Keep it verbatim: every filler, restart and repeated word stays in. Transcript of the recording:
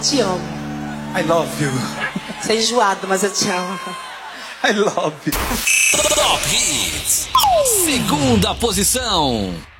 te amo. I love you. Você é enjoado, mas eu te amo. I love you. Top Hits, segunda posição.